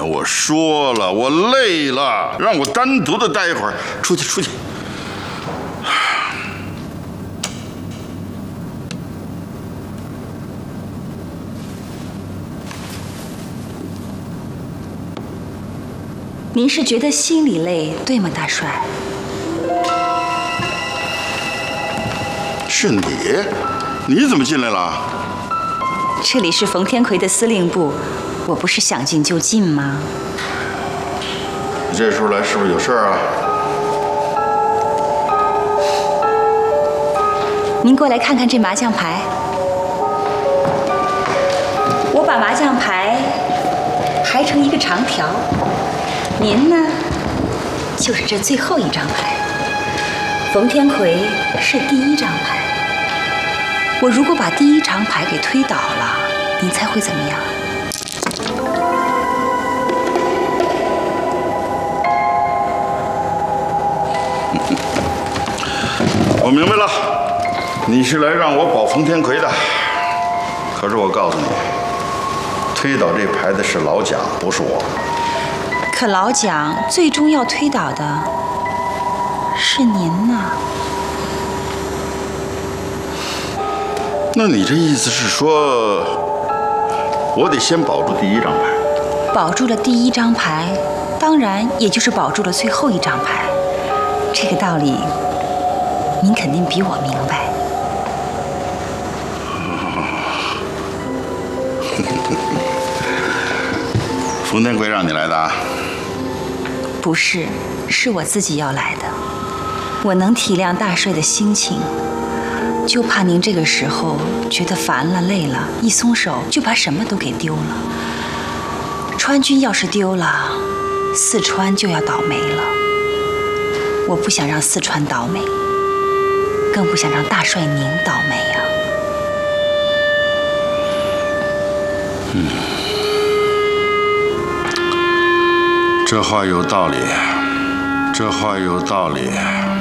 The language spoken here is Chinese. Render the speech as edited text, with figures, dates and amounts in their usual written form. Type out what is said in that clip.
我说了，我累了，让我单独的待一会儿。出去，出去。 您是觉得心里累，对吗，大帅？ 是你？你怎么进来了？ 这里是冯天魁的司令部，我不是想进就进吗？ 你这时候来是不是有事儿啊？ 您过来看看这麻将牌，我把麻将牌排成一个长条。您呢，就是这最后一张牌。冯天魁是第一张牌。我如果把第一张牌给推倒了，您猜会怎么样？ 我明白了，你是来让我保冯天魁的。可是我告诉你，推倒这牌的是老蒋，不是我。 可老蒋最终要推倒的是您呢。 那你这意思是说，我得先保住第一张牌？ 保住了第一张牌，当然也就是保住了最后一张牌。这个道理，您肯定比我明白。 冯天魁让你来的啊？ 不是，是我自己要来的。我能体谅大帅的心情，就怕您这个时候觉得烦了、累了，一松手就把什么都给丢了。川军要是丢了，四川就要倒霉了。我不想让四川倒霉，更不想让大帅您倒霉呀。 这话有道理，这话有道理。